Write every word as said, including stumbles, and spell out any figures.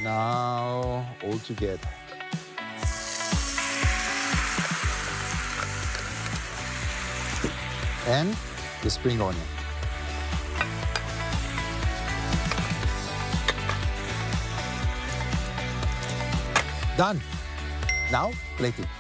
now all together. And the spring onion. Done. Now plating.